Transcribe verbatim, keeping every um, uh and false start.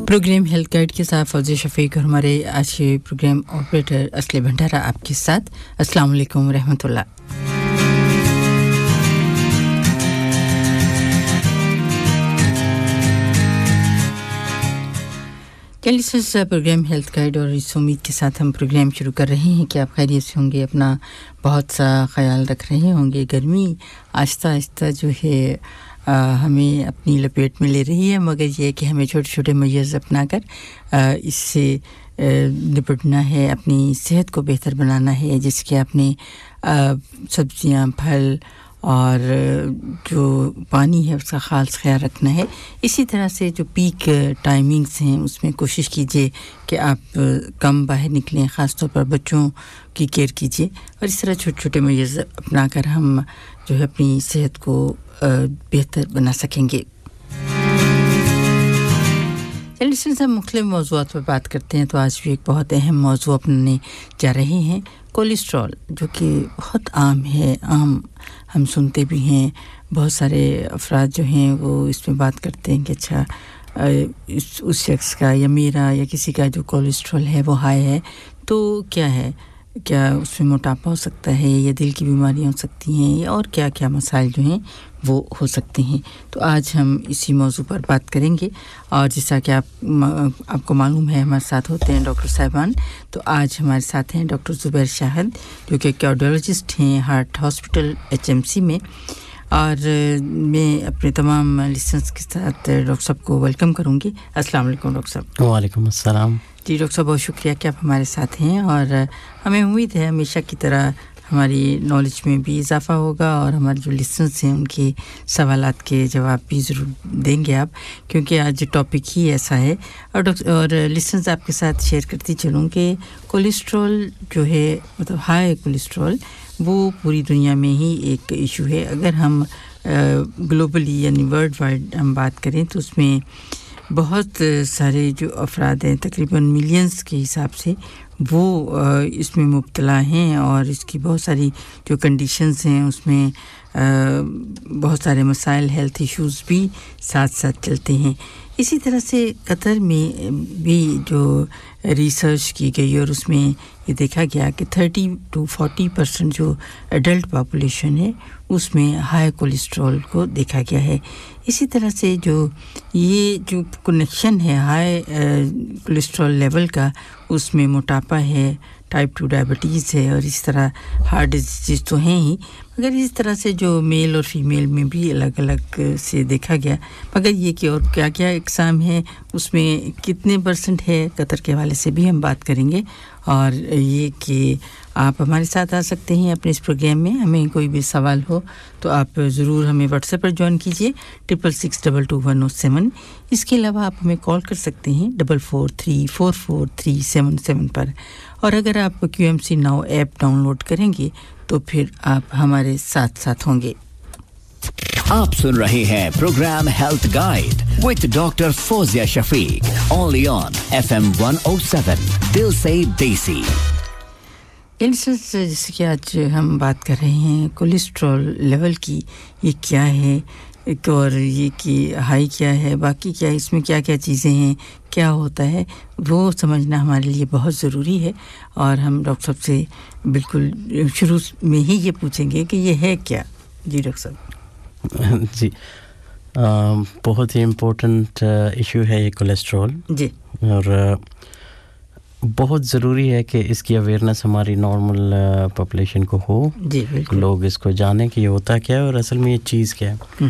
Programme health guide के साथ फौजी शफीक और हमारे आज के प्रोग्राम ऑपरेटर असली भंडारा आपके साथ। अस्सलाम वालेकुम रहमतुल्लाह। लिसनर्स, प्रोग्राम हेल्थ गाइड और इस उम्मीद के साथ हम प्रोग्राम शुरू कर रहे हैं कि आप खैरियत से होंगे, अपना बहुत सा ख्याल रख रहे होंगे। गर्मी आहिस्ता आहिस्ता जो है आ, हमें अपनी लपेट में ले रही है, मगर ये है कि हमें छोटे छोटे मय्यज़ अपना कर आ, इससे निपटना है, अपनी सेहत को बेहतर बनाना है, जिसके अपने सब्जियां, फल और जो पानी है उसका ख़ास ख्याल रखना है। इसी तरह से जो पीक टाइमिंग्स हैं उसमें कोशिश कीजिए कि आप कम बाहर निकलें, ख़ास तौर पर बच्चों की केयर कीजिए और इस तरह छोटे-छोटे मय्यज़ अपना कर हम जो है अपनी सेहत को बेहतर बना सकेंगे। चलिए से हम मुख्तलिफ मौज़ूआत पर बात करते हैं, तो आज भी एक बहुत अहम मौज़ू अपनाने जा रहे हैं, कोलेस्ट्रॉल, जो कि बहुत आम है, आम हम सुनते भी हैं। बहुत सारे अफराद जो हैं वो इसमें बात करते हैं कि अच्छा इस उस शख्स का या मेरा या किसी का जो कोलेस्ट्रॉल है वो हाई है, तो क्या है, क्या उसमें मोटापा हो सकता है या दिल की बीमारियां हो सकती हैं या और क्या-क्या मसाइल जो हैं वो हो सकते हैं। तो आज हम इसी मौजू पर बात करेंगे और जैसा कि आप आपको मालूम है हमारे साथ होते हैं डॉक्टर साहिबान। तो आज हमारे साथ हैं डॉक्टर ज़ुबैर शाहिद, जो कि कार्डियोलॉजिस्ट हैं हार्ट हॉस्पिटल एचएमसी में। और मैं अपने तमाम लिसनर्स के साथ डॉक्टर साहब को वेलकम करूंगी। अस्सलाम वालेकुम डॉक्टर साहब। वालेकुम अस्सलाम। जी डॉक्टर साहब, बहुत शुक्रिया कि आप हमारे साथ हैं और हमें उम्मीद है हमेशा की तरह हमारी नॉलेज में भी इजाफा होगा और हमारे जो लिसनर्स हैं उनके सवालात के जवाब भी ज़रूर देंगे आप, क्योंकि आज टॉपिक ही ऐसा है। और डॉक्टर और लिसनर्स आपके साथ शेयर करती चलूँ कि कोलेस्ट्रॉल जो है, मतलब हाई कोलेस्ट्रॉल, वो पूरी दुनिया में ही एक इशू है। अगर हम ग्लोबली यानी वर्ल्ड वाइड हम बात करें तो उसमें बहुत सारे जो अफराद हैं, तकरीबन मिलियंस के हिसाब से, वो इसमें मुब्तला हैं और इसकी बहुत सारी जो कंडीशंस हैं उसमें बहुत सारे मसाइल, हेल्थ इश्यूज़ भी साथ साथ चलते हैं। इसी तरह से कतर में भी जो रिसर्च की गई और उसमें ये देखा गया कि थर्टी टू फोर्टी परसेंट जो एडल्ट पॉपुलेशन है उसमें हाई कोलेस्ट्रॉल को देखा गया है। इसी तरह से जो ये जो कनेक्शन है हाई कोलेस्ट्रॉल लेवल का, उसमें मोटापा है, टाइप टू डायबिटीज़ है और इस तरह हार्ट डिजीज़ तो हैं ही, मगर इस तरह से जो मेल और फीमेल में भी अलग अलग से देखा गया। मगर ये कि और क्या क्या इकसाम है, उसमें कितने परसेंट है, कतर के हवाले से भी हम बात करेंगे। और ये कि आप हमारे साथ आ सकते हैं अपने इस प्रोग्राम में। हमें कोई भी सवाल हो तो आप ज़रूर हमें व्हाट्सएप पर ज्वाइन कीजिए triple six double two one O seven. इसके अलावा आप हमें कॉल कर सकते हैं double four three four four three seven seven पर। और अगर आप Q M C now app download करेंगे तो फिर आप हमारे साथ साथ होंगे। आप सुन रहे हैं programme health guide with doctor Fauzia Shafiq, only on FM one O seven, दिल से देसी। लिसनर्स, जैसे कि आज हम बात कर रहे हैं कोलेस्ट्रॉल लेवल की, ये क्या है और ये कि हाई क्या है, बाकी क्या, इसमें क्या क्या चीज़ें हैं, क्या होता है, वो समझना हमारे लिए बहुत ज़रूरी है। और हम डॉक्टर साहब से बिल्कुल शुरू में ही ये पूछेंगे कि ये है क्या। जी डॉक्टर साहब। जी, आ, बहुत ही इम्पोर्टेंट इशू है ये कोलेस्ट्रॉल जी, और बहुत ज़रूरी है कि इसकी अवेयरनेस हमारी नॉर्मल पॉपुलेशन को हो। जी बिल्कुल, लोग इसको जाने कि ये होता क्या है और असल में ये चीज़ क्या है।